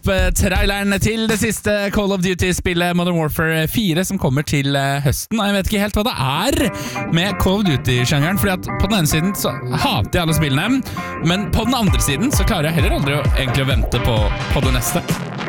traileren til det siste Call of Duty-spillet Modern Warfare 4 som kommer til høsten. Og jeg vet ikke helt hva det er med Call of Duty-sjangeren, fordi at på den ene siden så hater jeg alle spillene, men på den andre siden så klarer jeg heller aldri egentlig å vente på det neste.